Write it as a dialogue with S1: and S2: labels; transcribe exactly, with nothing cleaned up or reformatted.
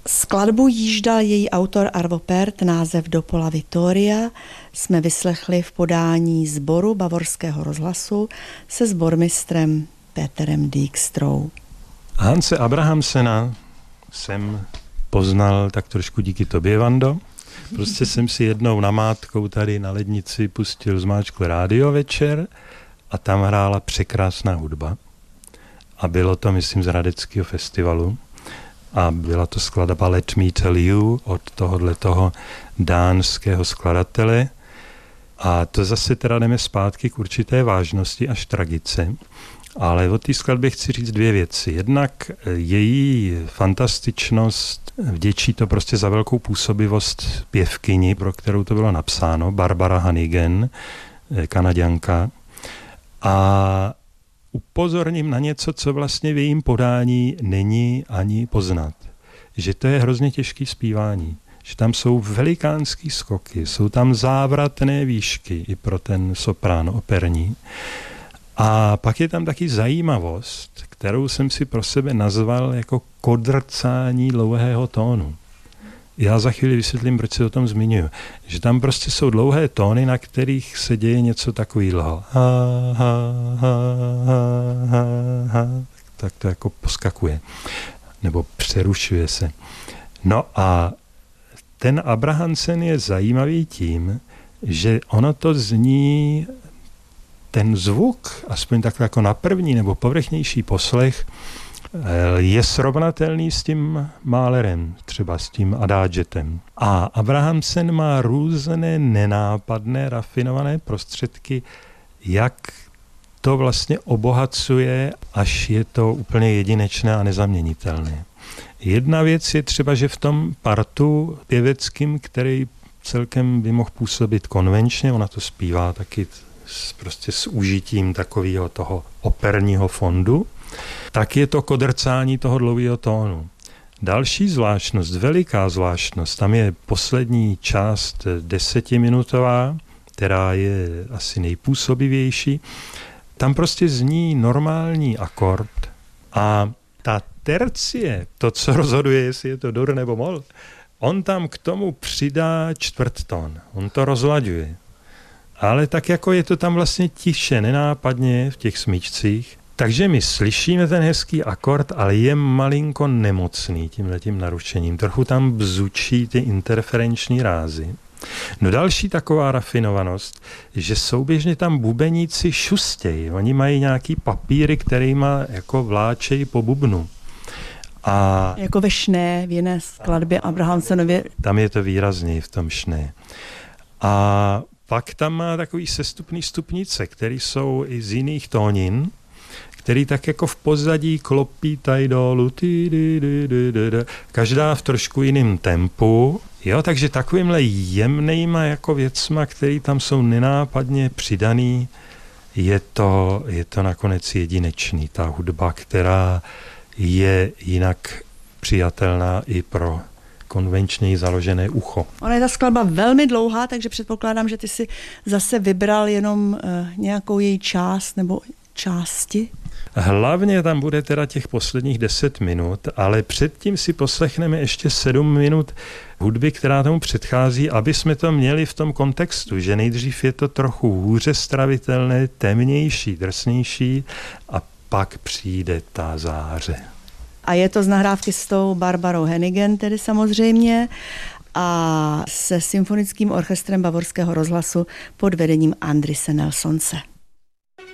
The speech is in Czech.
S1: Skladbu jíž dal její autor Arvo Pärt, název Dopola Vittoria, jsme vyslechli v podání sboru Bavorského rozhlasu se sbormistrem Peterem Dijkstrou.
S2: Hanse Abrahamsena jsem poznal tak trošku díky tobě, Vando. Prostě jsem si jednou namátkou tady na lednici pustil, zmáčkl rádio večer a tam hrála překrásná hudba. A bylo to, myslím, z Hradeckého festivalu. A byla to skladba Let Me Tell You od tohohle toho dánského skladatele. A to zase teda jdeme zpátky k určité vážnosti až tragice. Ale o té skladbě chci říct dvě věci. Jednak její fantastičnost, vděčí to prostě za velkou působivost pěvkyni, pro kterou to bylo napsáno, Barbara Hannigan, Kanaďanka. A upozorním na něco, co vlastně v jejím podání není ani poznat. Že to je hrozně těžký zpívání. Že tam jsou velikánský skoky, jsou tam závratné výšky i pro ten soprán operní. A pak je tam taky zajímavost, kterou jsem si pro sebe nazval jako kodrcání dlouhého tónu. Já za chvíli vysvětlím, proč se o tom zmiňuji. Že tam prostě jsou dlouhé tóny, na kterých se děje něco takového. Ha, ha, ha, ha, ha. Tak to jako poskakuje. Nebo přerušuje se. No a ten Abrahamsen je zajímavý tím, že ono to zní, ten zvuk, aspoň takhle jako na první nebo povrchnější poslech, je srovnatelný s tím Mahlerem, třeba s tím Adagetem. A Abrahamsen má různé nenápadné, rafinované prostředky, jak to vlastně obohacuje, až je to úplně jedinečné a nezaměnitelné. Jedna věc je třeba, že v tom partu pěveckým, který celkem by mohl působit konvenčně, ona to zpívá taky s, prostě s užitím takového toho operního fondu, tak je to kodrcání toho dlouhého tónu. Další zvláštnost, veliká zvláštnost, tam je poslední část desetiminutová, která je asi nejpůsobivější. Tam prostě zní normální akord a ta tercie, to, co rozhoduje, jestli je to dur nebo mol, on tam k tomu přidá čtvrttón. On to rozlaďuje. Ale tak jako je to tam vlastně tiše, nenápadně v těch smyčcích. Takže my slyšíme ten hezký akord, ale je malinko nemocný tímhletím narušením. Trochu tam bzučí ty interferenční rázy. No další taková rafinovanost, že souběžně tam bubeníci šustějí. Oni mají nějaký papíry, kterýma jako vláčejí po bubnu. A
S1: jako ve Šné, v jiné skladbě Abrahamsenově.
S2: Tam je to výrazněji v tom Šné. A pak tam má takový sestupný stupnice, které jsou i z jiných tónin, který tak jako v pozadí klopí tady dolů, každá v trošku jiném tempu. Jo, takže takovýmhle jemnejma jako věcma, které tam jsou nenápadně přidaný, je to, je to nakonec jedinečný. Ta hudba, která je jinak přijatelná i pro konvenčněji založené ucho.
S1: Ona je ta skladba velmi dlouhá, takže předpokládám, že ty si zase vybral jenom uh, nějakou její část nebo části.
S2: Hlavně tam bude teda těch posledních deset minut, ale předtím si poslechneme ještě sedm minut hudby, která tomu předchází, aby jsme to měli v tom kontextu, že nejdřív je to trochu hůře stravitelné, temnější, drsnější a pak přijde ta záře.
S1: A je to z nahrávky s tou Barbarou Hannigan tedy samozřejmě a se symfonickým orchestrem Bavorského rozhlasu pod vedením Andrise Nelsonse.